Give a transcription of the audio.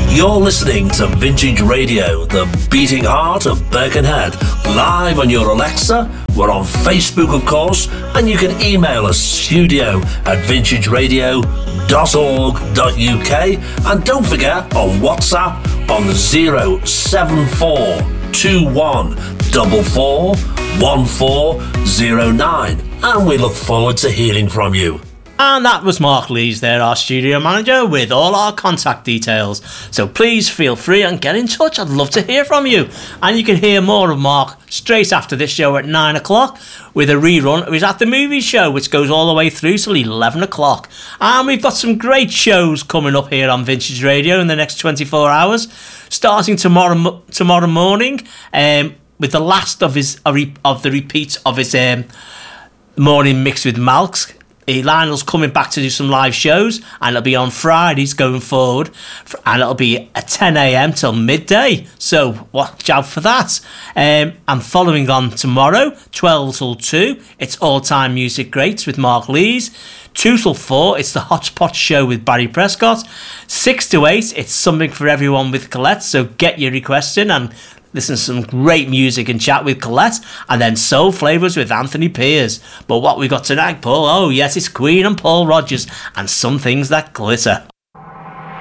You're listening to Vintage Radio, the beating heart of Birkenhead, live on your Alexa. We're on Facebook, of course, and you can email us studio@vintageradio.org.uk, and don't forget on WhatsApp on 07421441409, and we look forward to hearing from you. And that was Mark Lees there, our studio manager, with all our contact details. So please feel free and get in touch. I'd love to hear from you. And you can hear more of Mark straight after this show at 9 o'clock with a rerun. It was at the movie show, which goes all the way through till 11 o'clock. And we've got some great shows coming up here on Vintage Radio in the next 24 hours, starting tomorrow morning with the last of the repeats of his morning mix with Malks. Lionel's coming back to do some live shows, and it'll be on Fridays going forward, and it'll be at 10 a.m. till midday, so watch out for that. And following on tomorrow, 12 till 2, it's All Time Music Greats with Mark Lees. 2 till 4, it's the Hotspot Show with Barry Prescott. 6 to 8, it's Something for Everyone with Colette, so get your requests in and listen to some great music and chat with Colette, and then Soul Flavours with Anthony Piers. But what we got tonight, Paul? Oh yes, it's Queen and Paul Rodgers and Some Things That Glitter.